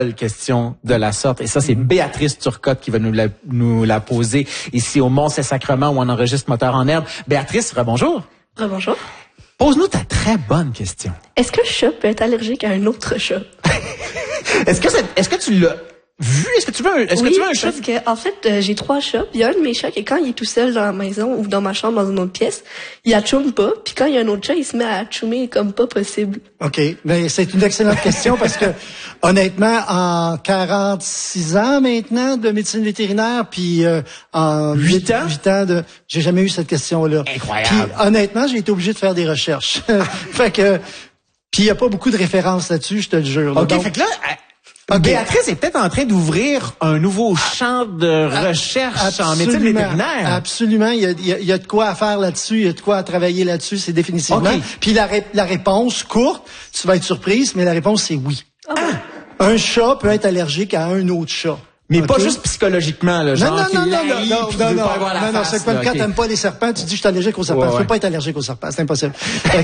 question de la sorte. Et ça, c'est Béatrice Turcotte qui va nous la poser ici au Mont-Saint-Sacrement où on enregistre Moteur en herbe. Béatrice, rebonjour. Rebonjour. Pose-nous ta très bonne question. Est-ce qu'un chat peut être allergique à un autre chat? Est-ce que tu l'as vu? Est-ce que tu veux un chat? Parce que, en fait, j'ai 3 chats. Puis il y a un de mes chats qui, quand il est tout seul dans la maison ou dans ma chambre, dans une autre pièce, il atchoume pas. Puis quand il y a un autre chat, il se met à atchoumer comme pas possible. OK. Mais c'est une excellente question parce que, honnêtement, en 46 ans maintenant de médecine vétérinaire, puis en 8 ans j'ai jamais eu cette question-là. Incroyable. Puis, honnêtement, j'ai été obligé de faire des recherches. Fait que, puis il y a pas beaucoup de références là-dessus, je te le jure. OK, donc, fait que là... Béatrice est peut-être en train d'ouvrir un nouveau champ de recherche en médecine vétérinaire. Absolument. Il y a de quoi à faire là-dessus. Il y a de quoi à travailler là-dessus. C'est définitivement. Okay. Puis la réponse courte, tu vas être surprise, mais la réponse, c'est oui. Un chat peut être allergique à un autre chat. Mais pas juste psychologiquement, là, genre non, non, c'est comme quand t'aimes pas les serpents, tu dis je suis allergique aux serpents. Ouais. Tu peux pas être allergique aux serpents, c'est impossible.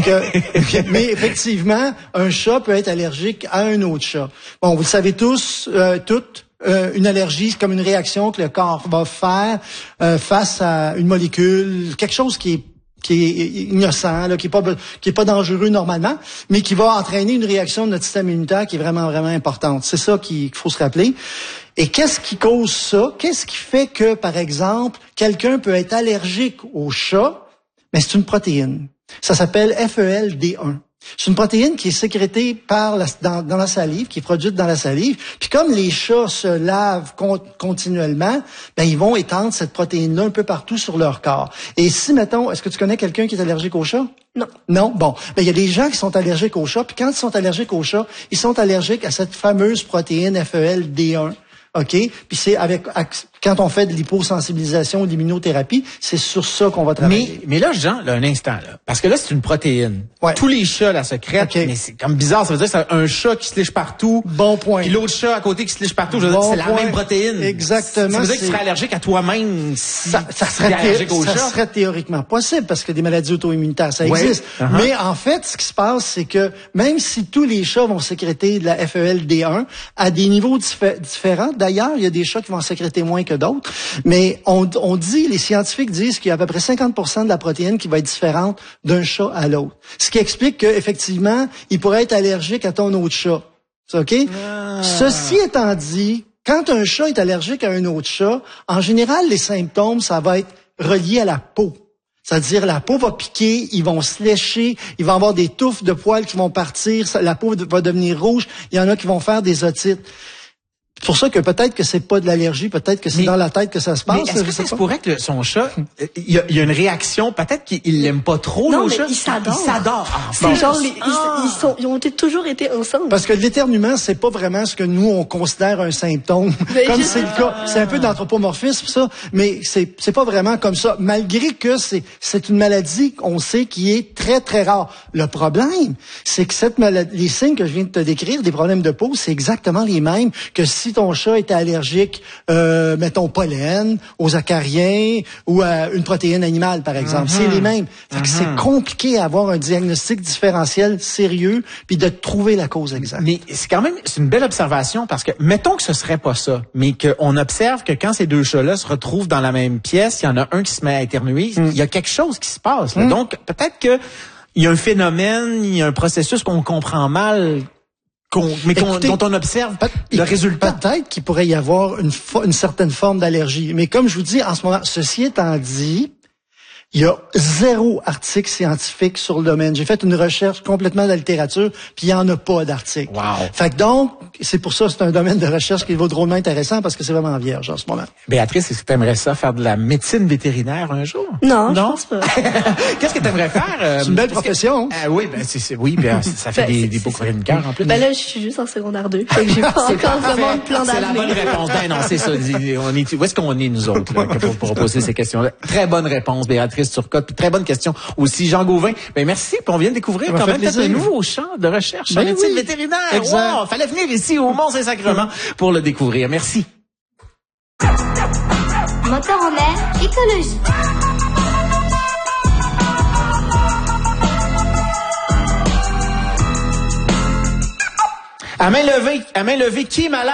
Mais effectivement, un chat peut être allergique à un autre chat. Bon, vous le savez tous, toutes. Une allergie, c'est comme une réaction que le corps va faire face à une molécule, quelque chose qui est innocent, là, qui est pas dangereux normalement, mais qui va entraîner une réaction de notre système immunitaire qui est vraiment, vraiment importante. C'est ça qu'il faut se rappeler. Et qu'est-ce qui cause ça? Qu'est-ce qui fait que, par exemple, quelqu'un peut être allergique au chat? Mais c'est une protéine. Ça s'appelle FELD1. C'est une protéine qui est sécrétée dans la salive, qui est produite dans la salive. Puis comme les chats se lavent continuellement, ben ils vont étendre cette protéine-là un peu partout sur leur corps. Et si, mettons, est-ce que tu connais quelqu'un qui est allergique au chat? Non. Non? Bon. Ben, il y a des gens qui sont allergiques au chat, puis quand ils sont allergiques au chat, ils sont allergiques à cette fameuse protéine FELD1. OK? Puis c'est quand on fait de l'hyposensibilisation ou de l'immunothérapie, c'est sur ça qu'on va travailler. Mais là, Jean, là, un instant, là. Parce que là, c'est une protéine. Ouais. Tous les chats la sécrètent, Okay. mais c'est comme bizarre. Ça veut dire que c'est un chat qui se liche partout. Bon point. Puis l'autre chat à côté qui se liche partout. Je veux dire, c'est la même protéine. Exactement. Ça veut dire que tu serais allergique à toi-même si ça serait théoriquement possible parce que des maladies auto-immunitaires, ça existe. Mais en fait, ce qui se passe, c'est que même si tous les chats vont sécréter de la FELD1 à des niveaux différents, d'ailleurs, il y a des chats qui vont en sécréter moins que d'autres, mais les scientifiques disent qu'il y a à peu près 50% de la protéine qui va être différente d'un chat à l'autre. Ce qui explique qu'effectivement, il pourrait être allergique à ton autre chat. OK? Ceci étant dit, quand un chat est allergique à un autre chat, en général, les symptômes, ça va être relié à la peau. C'est-à-dire, la peau va piquer, ils vont se lécher, il va y avoir des touffes de poils qui vont partir, la peau va devenir rouge, il y en a qui vont faire des otites. C'est pour ça que peut-être que c'est pas de l'allergie, peut-être que c'est dans la tête que ça se passe. Mais est-ce que c'est pourrait que son chat, il y a une réaction, peut-être qu'il l'aime pas trop, non, le mais chat? il s'adore. Il s'adore. C'est genre, ils ont toujours été ensemble. Parce que l'éternuement, c'est pas vraiment ce que nous, on considère un symptôme. Comme c'est le cas. C'est un peu d'anthropomorphisme, ça. Mais c'est pas vraiment comme ça. Malgré que c'est une maladie, on sait, qui est très, très rare. Le problème, c'est que cette maladie, les signes que je viens de te décrire, des problèmes de peau, c'est exactement les mêmes que si ton chat était allergique, mettons, au pollen, aux acariens ou à une protéine animale, par exemple. C'est les mêmes. Fait que c'est compliqué à avoir un diagnostic différentiel sérieux puis de trouver la cause exacte. Mais c'est une belle observation parce que, mettons que ce serait pas ça, mais qu'on observe que quand ces deux chats-là se retrouvent dans la même pièce, il y en a un qui se met à éternuer, il y a quelque chose qui se passe. Là. Donc, peut-être que il y a un phénomène, il y a un processus qu'on comprend mal, dont on observe le résultat. Peut-être qu'il pourrait y avoir une certaine forme d'allergie. Mais comme je vous dis, en ce moment, ceci étant dit, il y a 0 article scientifique sur le domaine. J'ai fait une recherche complètement de la littérature, puis il n'y en a pas d'article. Wow. Fait que donc, c'est pour ça que c'est un domaine de recherche qui vaut drôlement intéressant parce que c'est vraiment vierge en ce moment. Béatrice, est-ce que tu aimerais ça, faire de la médecine vétérinaire un jour? Non, je pense pas. Qu'est-ce que tu aimerais faire? C'est une belle profession. Oui, ça fait des beaux chroniqueurs en plus. Ben là, je suis juste en secondaire 2. Fait que j'ai pas encore vraiment de plan d'avenir. C'est la bonne réponse. Ben non, c'est ça. Où est-ce qu'on est, nous autres, là, pour poser ces questions-là? Très bonne réponse, Béatrice Turcotte. Puis très bonne question aussi, Jean Gauvin. Ben merci. Puis on vient de découvrir quand même peut-être un nouveau champ de recherche en médecine vétérinaire. Exact. Wow, fallait venir ici au Mont-Saint-Sacrement pour le découvrir. Merci. Moteur en air, écologie. À main levée, qui est malade?